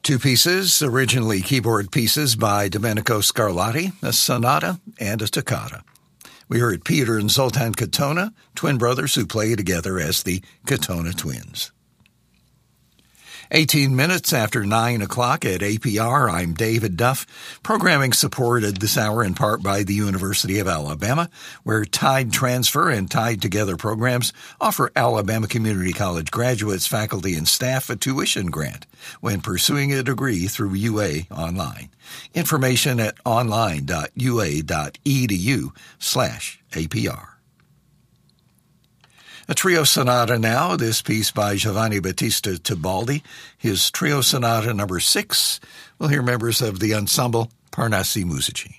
Two pieces, originally keyboard pieces by Domenico Scarlatti, a sonata and a toccata. We heard Peter and Zoltan Katona, twin brothers who play together as the Katona Twins. 18 minutes after 9 o'clock at APR, I'm David Duff. Programming supported this hour in part by the University of Alabama, where Tide Transfer and Tide Together programs offer Alabama Community College graduates, faculty, and staff a tuition grant when pursuing a degree through UA Online. Information at online.ua.edu/APR. A trio sonata now, this piece by Giovanni Battista Tibaldi, his trio sonata number 6. We'll hear members of the ensemble Parnassi Musici.